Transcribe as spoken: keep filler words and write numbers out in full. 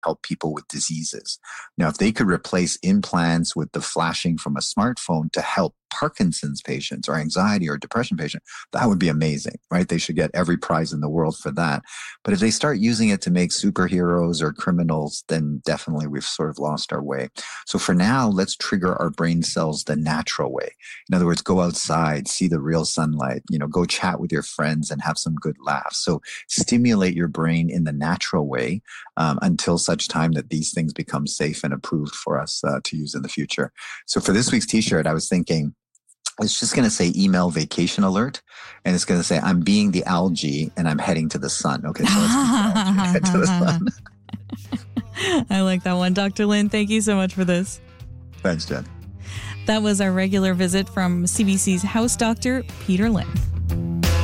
help people with diseases. Now, if they could replace implants with the flashing from a smartphone to help Parkinson's patients or anxiety or depression patients, that would be amazing, right? They should get every prize in the world for that. But if they start using it to make superheroes or criminals, then definitely we've sort of lost our way. So for now, let's trigger our brain cells the natural way. In other words, go outside, see the real sunlight, you know, go chat with your friends and have some good laughs. So stimulate your brain in the natural way um, until such time that these things become safe and approved for us uh, to use in the future. So for this week's t-shirt, I was thinking, it's just going to say email vacation alert. And it's going to say, I'm being the algae and I'm heading to the sun. Okay. So let's be the algae and head to the sun. I like that one. Doctor Lin, thank you so much for this. Thanks, Jen. That was our regular visit from C B C's House Doctor, Peter Lin.